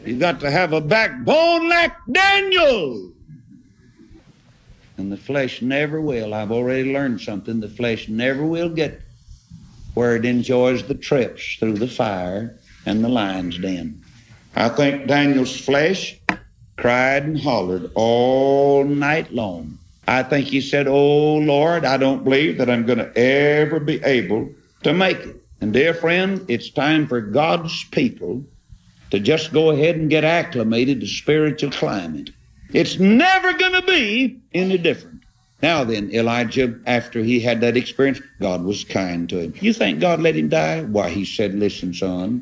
You've got to have a backbone like Daniel. And the flesh never will. I've already learned something. The flesh never will get where it enjoys the trips through the fire and the lion's den. I think Daniel's flesh cried and hollered all night long. I think he said, "Oh, Lord, I don't believe that I'm going to ever be able to make it." And dear friend, it's time for God's people to just go ahead and get acclimated to spiritual climate. It's never going to be any different. Now then, Elijah, after he had that experience, God was kind to him. You think God let him die? Why, he said, "Listen, son,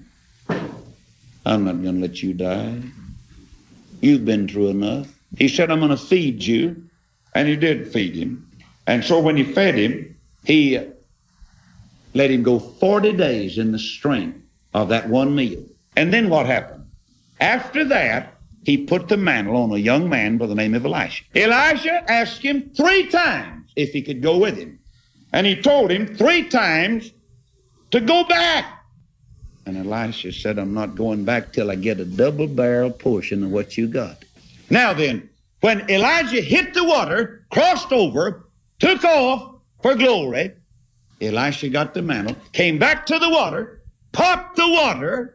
I'm not going to let you die. You've been through enough." He said, "I'm going to feed you." And he did feed him. And so when he fed him, he let him go 40 days in the strength of that one meal. And then what happened? After that, he put the mantle on a young man by the name of Elisha. Elisha asked him 3 times if he could go with him. And he told him 3 times to go back. And Elisha said, "I'm not going back till I get a double-barrel portion of what you got." Now then, when Elijah hit the water, crossed over, took off for glory, Elisha got the mantle, came back to the water, popped the water,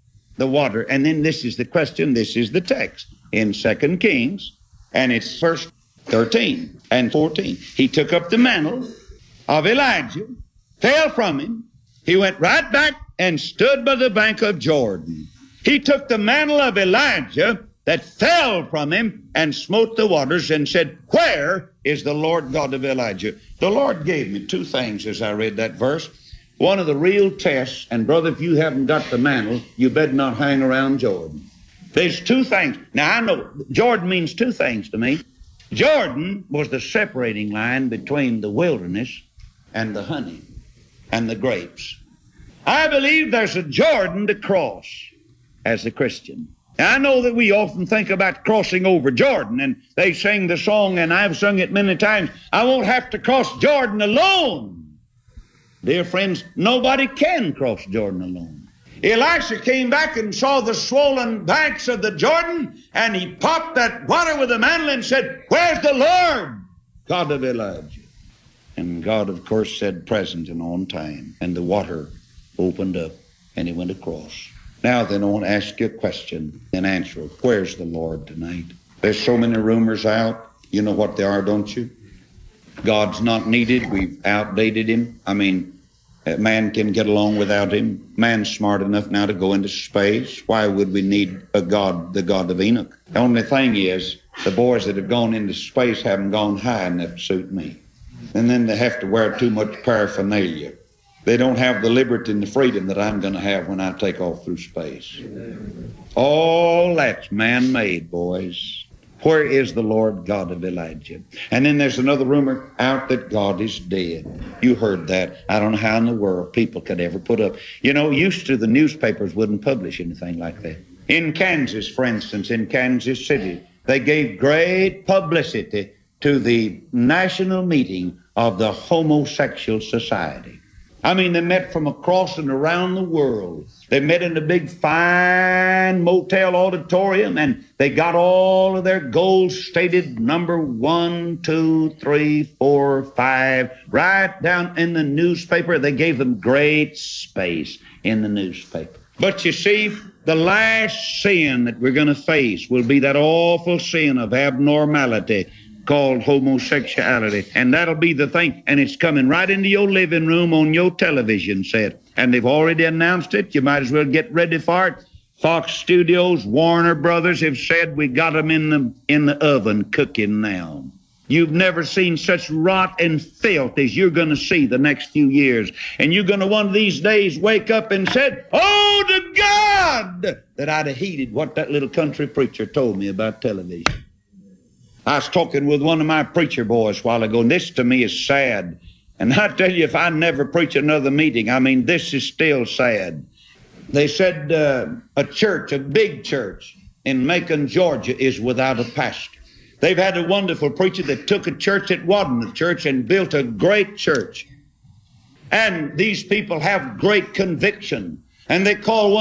and then this is the question, this is the text in 2 Kings, and it's verse 13 and 14. He took up the mantle of Elijah, fell from him, he went right back and stood by the bank of Jordan. He took the mantle of Elijah that fell from him and smote the waters and said, "Where is the Lord God of Elijah?" The Lord gave me 2 things as I read that verse. One of the real tests, and brother, if you haven't got the mantle, you better not hang around Jordan. There's 2 things. Now, I know Jordan means 2 things to me. Jordan was the separating line between the wilderness and the honey and the grapes. I believe there's a Jordan to cross as a Christian. I know that we often think about crossing over Jordan, and they sing the song, and I've sung it many times, "I won't have to cross Jordan alone." Dear friends, nobody can cross Jordan alone. Elisha came back and saw the swollen banks of the Jordan, and he popped that water with a mantle and said, "Where's the Lord God of Elijah?" And God, of course, said, "Present and on time." And the water opened up, and he went across. Now then, I want to ask you a question and answer it. Where's the Lord tonight? There's so many rumors out. You know what they are, don't you? God's not needed. We've outdated him. I mean, man can get along without him. Man's smart enough now to go into space. Why would we need a God, the God of Enoch? The only thing is, the boys that have gone into space haven't gone high enough to suit me. And then they have to wear too much paraphernalia. They don't have the liberty and the freedom that I'm going to have when I take off through space. All that's man-made, boys. Where is the Lord God of Elijah? And then there's another rumor out that God is dead. You heard that. I don't know how in the world people could ever put up. You know, used to the newspapers wouldn't publish anything like that. In Kansas, for instance, in Kansas City, they gave great publicity to the national meeting of the Homosexual Society. I mean, they met from across and around the world. They met in a big, fine motel auditorium, and they got all of their goals stated, number 1, 2, 3, 4, 5, right down in the newspaper. They gave them great space in the newspaper. But you see, the last sin that we're going to face will be that awful sin of abnormality called homosexuality. And that'll be the thing. And it's coming right into your living room on your television set. And they've already announced it. You might as well get ready for it. Fox Studios, Warner Brothers have said we got them in the oven cooking now. You've never seen such rot and filth as you're going to see the next few years. And you're going to one of these days wake up and say, "Oh, to God that I'd have heeded what that little country preacher told me about television." I was talking with one of my preacher boys a while ago, and this to me is sad. And I tell you, if I never preach another meeting, I mean, this is still sad. They said a church, a big church in Macon, Georgia, is without a pastor. They've had a wonderful preacher that took a church that wasn't a church and built a great church. And these people have great conviction. And they call one